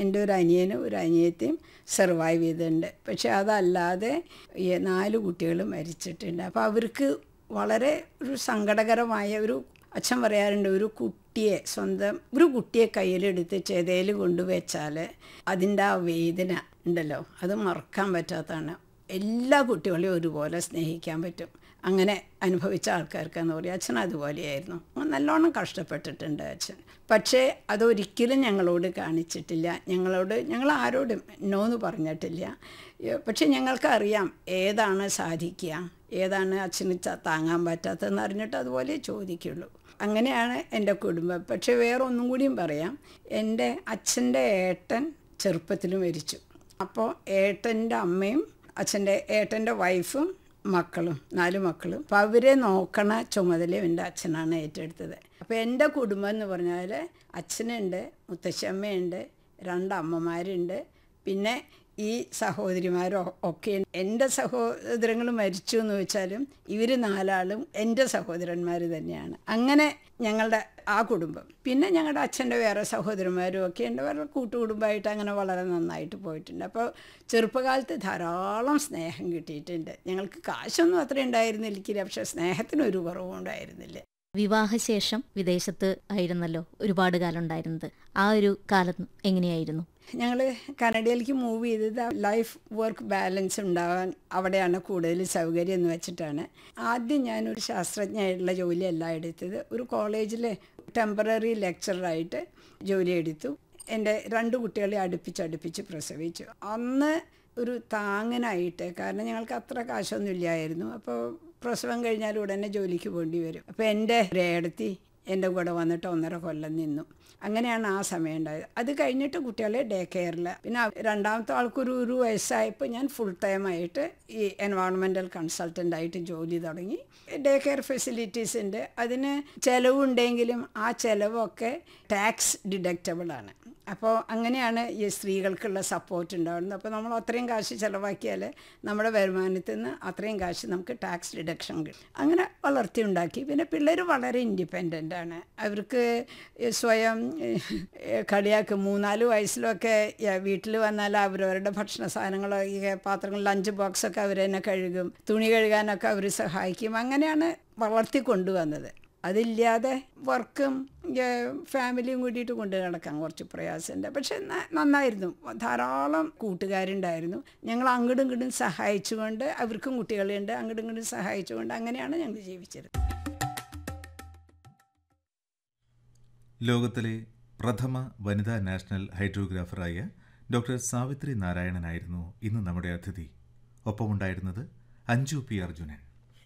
എൻ്റെ ഒരു അനിയനും ഒരു അനിയത്തിയും സർവൈവ് ചെയ്തിട്ടുണ്ട്. പക്ഷെ അതല്ലാതെ 4 കുട്ടികൾ മരിച്ചിട്ടുണ്ട്. അപ്പോൾ അവർക്ക് വളരെ ഒരു സങ്കടകരമായ ഒരു, അച്ഛൻ പറയാറുണ്ട്, ഒരു കുട്ടിയെ കയ്യിലെടുത്ത് ചെതയിൽ കൊണ്ടുവച്ചാൽ അതിൻ്റെ ആ വേദന ഉണ്ടല്ലോ, അത് മറക്കാൻ പറ്റാത്തതാണ്. എല്ലാ കുട്ടികളെയും ഒരുപോലെ സ്നേഹിക്കാൻ പറ്റും. അങ്ങനെ അനുഭവിച്ച ആൾക്കാർക്കെന്ന് പറയും. അച്ഛൻ അതുപോലെയായിരുന്നു. നല്ലോണം കഷ്ടപ്പെട്ടിട്ടുണ്ട് അച്ഛൻ. പക്ഷേ അതൊരിക്കലും ഞങ്ങളോട് കാണിച്ചിട്ടില്ല. ഞങ്ങൾ ആരോടും നോന്ന് പറഞ്ഞിട്ടില്ല. പക്ഷെ ഞങ്ങൾക്കറിയാം ഏതാണ് സാധിക്കുക, ഏതാണ് അച്ഛന് താങ്ങാൻ പറ്റാത്തതെന്ന് അറിഞ്ഞിട്ട് അതുപോലെ ചോദിക്കുള്ളൂ. അങ്ങനെയാണ് എൻ്റെ കുടുംബം. പക്ഷേ വേറെ ഒന്നും കൂടിയും പറയാം. എൻ്റെ അച്ഛൻ്റെ ഏട്ടൻ ചെറുപ്പത്തിൽ മരിച്ചു. അപ്പോൾ ഏട്ടൻ്റെ അമ്മയും ഏട്ടൻ്റെ വൈഫും മക്കളും 4 മക്കളും, അപ്പോൾ അവരെ നോക്കണ ചുമതലയും എൻ്റെ അച്ഛനാണ് ഏറ്റെടുത്തത്. അപ്പോൾ എൻ്റെ കുടുംബം എന്ന് പറഞ്ഞാൽ അച്ഛനുണ്ട്, മുത്തശ്ശമ്മയുണ്ട്, 2 അമ്മമാരുണ്ട്, പിന്നെ ഈ സഹോദരിമാരും ഒക്കെ. എൻ്റെ സഹോദരങ്ങൾ മരിച്ചു എന്ന് വെച്ചാലും ഇവർ 4 ആളും എൻ്റെ സഹോദരന്മാർ തന്നെയാണ്. അങ്ങനെ ഞങ്ങളുടെ ആ കുടുംബം. പിന്നെ ഞങ്ങളുടെ അച്ഛൻ്റെ വേറെ സഹോദരന്മാരും ഒക്കെ ഉണ്ട്. വേറെ കൂട്ടുകുടുംബമായിട്ട് അങ്ങനെ വളരെ നന്നായിട്ട് പോയിട്ടുണ്ട്. അപ്പോൾ ചെറുപ്പകാലത്ത് ധാരാളം സ്നേഹം കിട്ടിയിട്ടുണ്ട്. ഞങ്ങൾക്ക് കാശൊന്നും അത്ര ഉണ്ടായിരുന്നില്ല, പക്ഷേ സ്നേഹത്തിനൊരു കുറവും ഉണ്ടായിരുന്നില്ല. വിവാഹശേഷം വിദേശത്ത് ആയിരുന്നല്ലോ ഒരുപാട് കാലം ഉണ്ടായിരുന്നത്. ആ ഒരു കാലം എങ്ങനെയായിരുന്നു? ഞങ്ങൾ കാനഡയിലേക്ക് മൂവ് ചെയ്തത് ലൈഫ് വർക്ക് ബാലൻസ് ഉണ്ടാകാൻ അവിടെയാണ് കൂടുതൽ സൗകര്യം എന്ന് വെച്ചിട്ടാണ്. ആദ്യം ഞാനൊരു ശാസ്ത്രജ്ഞയായിട്ടുള്ള ജോലിയല്ല എടുത്തത്. ഒരു കോളേജിൽ ടെമ്പററി ലെക്ചറായിട്ട് ജോലി എടുത്തു. എൻ്റെ 2 കുട്ടികളെ അടുപ്പിച്ച് പ്രസവിച്ചു. അന്ന് ഒരു താങ്ങനായിട്ട്, കാരണം ഞങ്ങൾക്ക് അത്ര കാശൊന്നും ഇല്ലായിരുന്നു. അപ്പോൾ പ്രസവം കഴിഞ്ഞാൽ ഉടനെ ജോലിക്ക് പോകേണ്ടി വരും. അപ്പോൾ എൻ്റെ ഏടത്തി എൻ്റെ കൂടെ വന്നിട്ട് 1.5 കൊല്ലം നിന്നു. അങ്ങനെയാണ് ആ സമയം ഉണ്ടായത്. അത് കഴിഞ്ഞിട്ട് കുട്ടികളെ ഡേ കെയറിൽ, പിന്നെ 2ാമത്തെ ആൾക്കൊരു വയസ്സായപ്പോൾ ഞാൻ ഫുൾ ടൈമായിട്ട് ഈ എൻവയോൺമെൻറ്റൽ കൺസൾട്ടൻ്റായിട്ട് ജോലി തുടങ്ങി. ഡേ കെയർ ഫെസിലിറ്റീസ് ഉണ്ട്. അതിന് ചിലവുണ്ടെങ്കിലും ആ ചിലവൊക്കെ ടാക്സ് ഡിഡക്റ്റബിളാണ്. അപ്പോൾ അങ്ങനെയാണ് ഈ സ്ത്രീകൾക്കുള്ള സപ്പോർട്ട് ഉണ്ടാകുന്നത്. അപ്പോൾ നമ്മൾ അത്രയും കാശ് ചിലവാക്കിയാൽ നമ്മുടെ വരുമാനത്തിൽ നിന്ന് അത്രയും കാശ് നമുക്ക് ടാക്സ് ഡിഡക്ഷൻ കിട്ടും. അങ്ങനെ വളർത്തി ഉണ്ടാക്കി. പിന്നെ പിള്ളേർ വളരെ ഇൻഡിപെൻഡൻ്റ് ആണ്. അവർക്ക് സ്വയം കളിയാക്കും. 3-4 വയസ്സിലൊക്കെ വീട്ടിൽ വന്നാൽ അവരവരുടെ ഭക്ഷണ സാധനങ്ങളോ ഈ പാത്രങ്ങൾ, ലഞ്ച് ബോക്സൊക്കെ അവർ തന്നെ കഴുകും. തുണി കഴുകാനൊക്കെ അവർ സഹായിക്കും. അങ്ങനെയാണ് വളർത്തി കൊണ്ടുവന്നത്. അതില്ലാതെ വർക്കും ഫാമിലിയും കൂടിയിട്ട് കൊണ്ട് നടക്കാൻ കുറച്ച് പ്രയാസമുണ്ട്. പക്ഷെ നന്നായിരുന്നു. ധാരാളം കൂട്ടുകാരുണ്ടായിരുന്നു. ഞങ്ങൾ അങ്ങോട്ടും ഇങ്ങോട്ടും സഹായിച്ചുകൊണ്ട്, അവർക്കും കുട്ടികളുണ്ട്, അങ്ങോട്ടും ഇങ്ങോട്ടും സഹായിച്ചുകൊണ്ട് അങ്ങനെയാണ് ഞങ്ങൾ ജീവിച്ചത്. ലോകത്തിലെ പ്രഥമ വനിതാ നാഷണൽ ഹൈഡ്രോഗ്രാഫറായ ഡോക്ടർ സാവിത്രി നാരായണനായിരുന്നു ഇന്ന് നമ്മുടെ അതിഥി. ഒപ്പമുണ്ടായിരുന്നത് അഞ്ജു പി അർജുനൻ.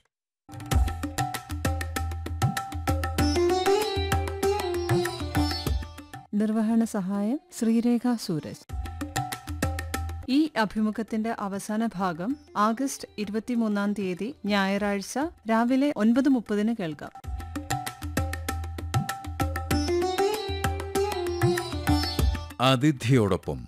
നിർവഹണ സഹായം ശ്രീരേഖ സൂരജ്. ഈ അഭിമുഖത്തിന്റെ അവസാന ഭാഗം ആഗസ്റ്റ് 23 ഞായറാഴ്ച രാവിലെ 9:30 കേൾക്കാം. അതിഥിയോടൊപ്പം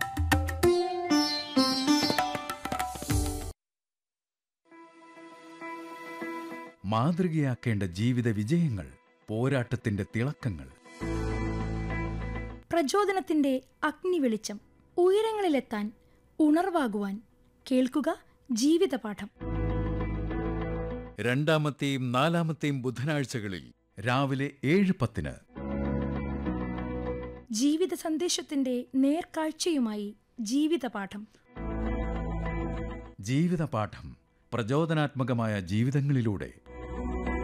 മാതൃകയാക്കേണ്ട ജീവിത വിജയങ്ങൾ, പോരാട്ടത്തിന്റെ തിളക്കങ്ങൾ, പ്രചോദനത്തിന്റെ അഗ്നി വെളിച്ചം, ഉയരങ്ങളിലെത്താൻ ഉണർവാകുവാൻ കേൾക്കുക ജീവിതപാഠം. 2ാമത്തെയും 4ാമത്തെയും ബുധനാഴ്ചകളിൽ രാവിലെ 7:10. ജീവിത സന്ദേശത്തിന്റെ നേർക്കാഴ്ചയുമായി ജീവിതപാഠം. ജീവിതപാഠം, പ്രചോദനാത്മകമായ ജീവിതങ്ങളിലൂടെ